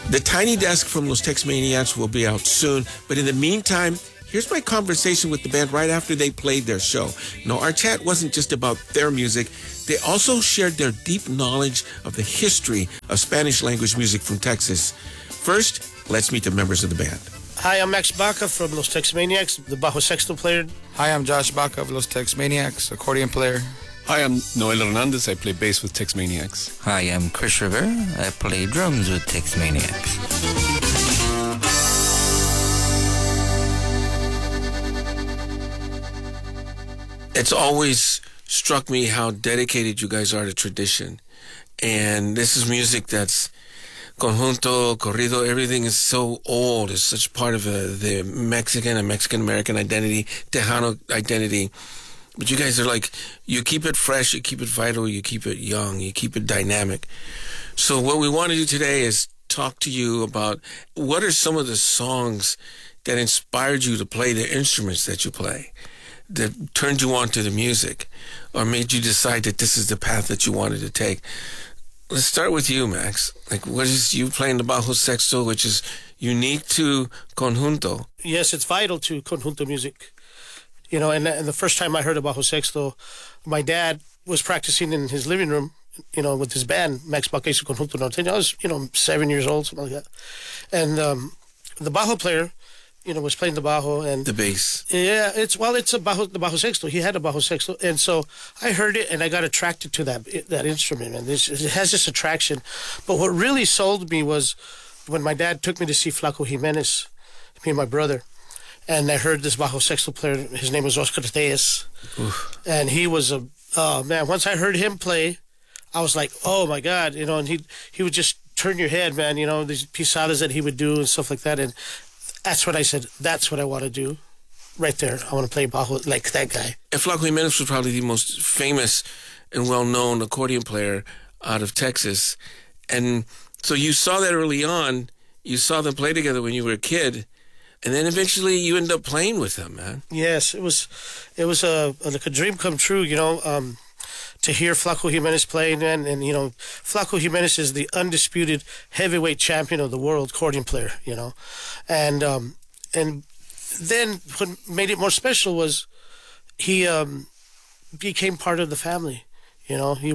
The Tiny Desk from Los Tex Maniacs will be out soon, but in the meantime, here's my conversation with the band right after they played their show. No, our chat wasn't just about their music. They also shared their deep knowledge of the history of Spanish language music from Texas. First, let's meet the members of the band. Hi, I'm Max Baca from Los Tex Maniacs, the bajo sexto player. Hi, I'm Josh Baca of Los Tex Maniacs, accordion player. Hi, I'm Noel Hernandez. I play bass with Tex Maniacs. Hi, I'm Chris Rivera. I play drums with Tex Maniacs. It's always struck me how dedicated you guys are to tradition. And this is music that's conjunto, corrido, everything is so old. It's such part of the Mexican and Mexican-American identity, Tejano identity. But you guys are like, you keep it fresh, you keep it vital, you keep it young, you keep it dynamic. So what we want to do today is talk to you about what are some of the songs that inspired you to play the instruments that you play, that turned you on to the music, or made you decide that this is the path that you wanted to take. Let's start with you, Max. Like, what is you playing the bajo sexto, which is unique to conjunto? Yes, it's vital to conjunto music. You know, and the first time I heard of bajo sexto, my dad was practicing in his living room, you know, with his band, Max Baca y su Conjunto Norteño. I was, 7 years old, something like that. And the bajo player, was playing the bajo and the bass. Yeah, it's the bajo sexto. He had a bajo sexto, and so I heard it and I got attracted to that instrument. And it has this attraction. But what really sold me was when my dad took me to see Flaco Jimenez, me and my brother, and I heard this bajo sexto player. His name was Oscar Tellez, and he was man. Once I heard him play, I was like, oh my God, and he would just turn your head, man. These pisadas that he would do and stuff like that, and that's what I said. That's what I want to do, right there. I want to play bajo like that guy. And Flaco Jimenez was probably the most famous and well-known accordion player out of Texas, and so you saw that early on. You saw them play together when you were a kid. And then eventually you end up playing with them, man. Yes, it was like a dream come true, to hear Flaco Jimenez playing, man. And, Flaco Jimenez is the undisputed heavyweight champion of the world accordion player, And then what made it more special was he became part of the family, He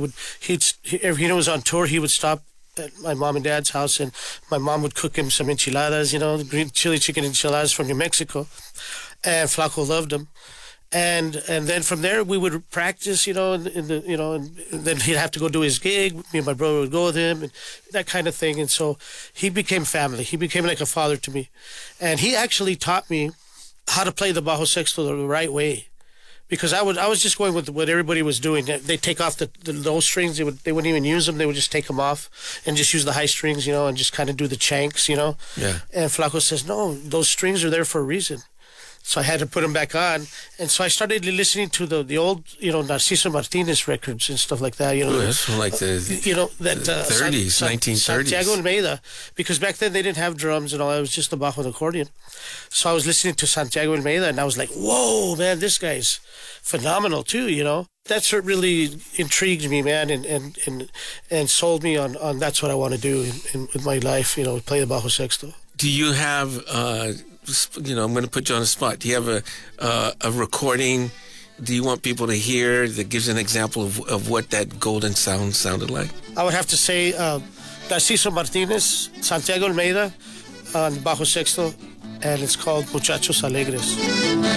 was on tour, he would stop at my mom and dad's house, and my mom would cook him some enchiladas, green chili chicken enchiladas from New Mexico, and Flaco loved them. And then from there we would practice, and then he'd have to go do his gig. Me and my brother would go with him, and that kind of thing. And so he became family. He became like a father to me, and he actually taught me how to play the bajo sexto the right way. Because I was just going with what everybody was doing. They take off the low strings. They wouldn't even use them. They would just take them off and just use the high strings, and just kind of do the chanks, Yeah. And Flaco says, no, those strings are there for a reason. So I had to put them back on. And so I started listening to the old, Narciso Martinez records and stuff like that. That's from like the 30s, 1930s. Santiago Almeida. Because back then they didn't have drums and all. It was just the bajo and accordion. So I was listening to Santiago Almeida and I was like, whoa, man, this guy's phenomenal too, That's what really intrigued me, man, and sold me on that's what I want to do with my life, play the bajo sexto. Do you have... I'm going to put you on the spot. Do you have a recording? Do you want people to hear that gives an example of what that golden sound sounded like? I would have to say Narciso Martinez, Santiago Almeida on bajo sexto, and it's called Muchachos Alegres.